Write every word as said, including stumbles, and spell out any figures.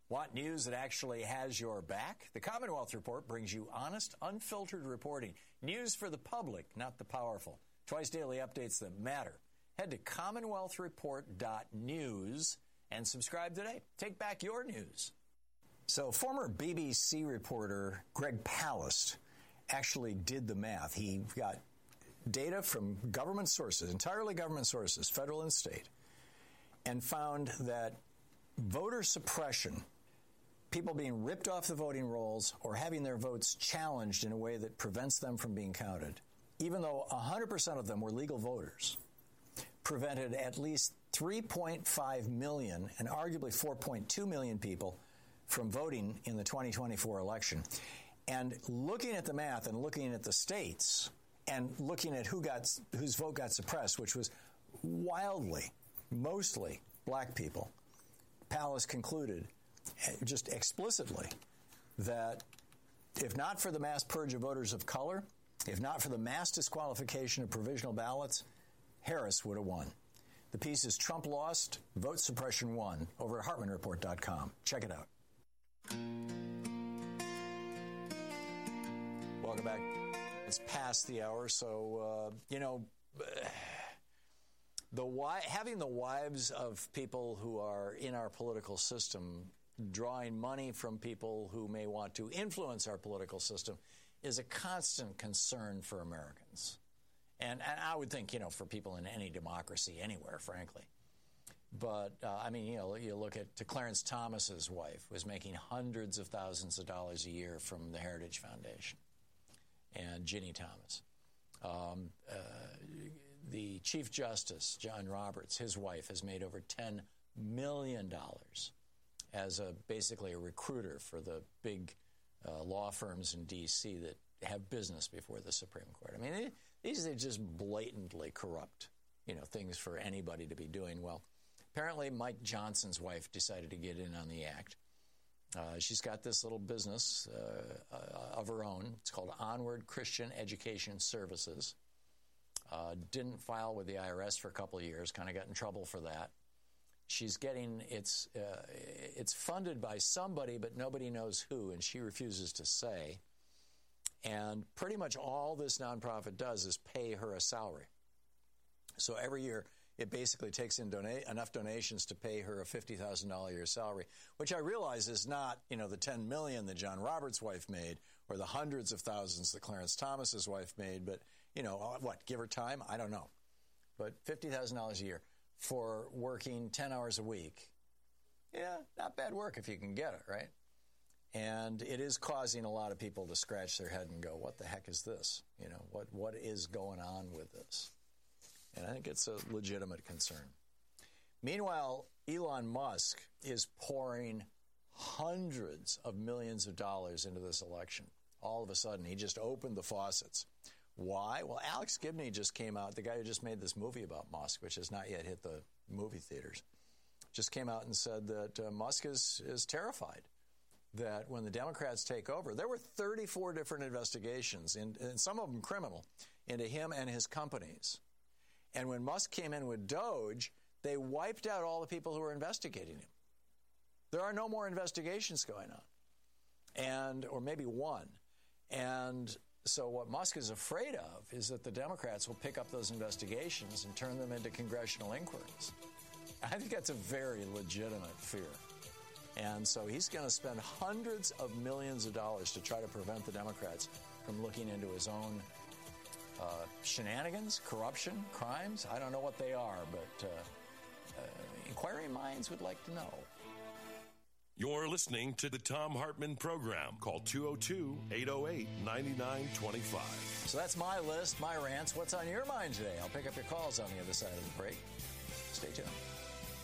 Want news that actually has your back? The Commonwealth Report brings you honest, unfiltered reporting. News for the public, not the powerful. Twice daily updates that matter. Head to commonwealth report dot news and subscribe today. Take back your news. So former B B C reporter Greg Palast actually did the math. He got data from government sources, entirely government sources, federal and state, and found that voter suppression, people being ripped off the voting rolls or having their votes challenged in a way that prevents them from being counted, even though one hundred percent of them were legal voters, prevented at least three point five million and arguably four point two million people from voting in the twenty twenty-four election. And looking at the math and looking at the states and looking at who got whose vote got suppressed, which was wildly, mostly black people, Palast concluded just explicitly that if not for the mass purge of voters of color, if not for the mass disqualification of provisional ballots, Harris would have won. The piece is Trump Lost, Vote Suppression Won, over at hartman report dot com. Check it out. Welcome back. It's past the hour, so, uh, you know, the wi- having the wives of people who are in our political system drawing money from people who may want to influence our political system is a constant concern for Americans. And, and I would think, you know, for people in any democracy anywhere, frankly. But, uh, I mean, you know, you look at to Clarence Thomas's wife was making hundreds of thousands of dollars a year from the Heritage Foundation. And Ginny Thomas. Um, uh, the Chief Justice, John Roberts, his wife has made over ten million dollars as a basically a recruiter for the big uh, law firms in D C that have business before the Supreme Court. I mean, these are just blatantly corrupt, you know, things for anybody to be doing. Well, apparently Mike Johnson's wife decided to get in on the act. Uh, she's got this little business uh, uh, of her own. It's called Onward Christian Education Services. Uh, didn't file with the I R S for a couple of years, kind of got in trouble for that. She's getting, it's, uh, it's funded by somebody, but nobody knows who, and she refuses to say. And pretty much all this nonprofit does is pay her a salary. So every year, it basically takes in donate enough donations to pay her a fifty thousand dollars a year salary, which I realize is not, you know, the ten million dollars that John Roberts' wife made or the hundreds of thousands that Clarence Thomas's wife made. But, you know, what, give her time? I don't know. But fifty thousand dollars a year for working ten hours a week. Yeah, not bad work if you can get it, right? And it is causing a lot of people to scratch their head and go, what the heck is this? You know, what what is going on with this? And I think it's a legitimate concern. Meanwhile, Elon Musk is pouring hundreds of millions of dollars into this election. All of a sudden, he just opened the faucets. Why? Well, Alex Gibney just came out, the guy who just made this movie about Musk, which has not yet hit the movie theaters, just came out and said that uh, Musk is, is terrified that when the Democrats take over, there were thirty-four different investigations, and, and some of them criminal, into him and his companies. And when Musk came in with Doge, they wiped out all the people who were investigating him. There are no more investigations going on, and or maybe one. And so what Musk is afraid of is that the Democrats will pick up those investigations and turn them into congressional inquiries. I think that's a very legitimate fear. And so he's going to spend hundreds of millions of dollars to try to prevent the Democrats from looking into his own Uh, shenanigans, corruption, crimes. I don't know what they are, but uh, uh, inquiring minds would like to know. You're listening to the Thom Hartmann Program. Call two oh two, eight oh eight, nine nine two five. So that's my list, my rants. What's on your mind today? I'll pick up your calls on the other side of the break. Stay tuned.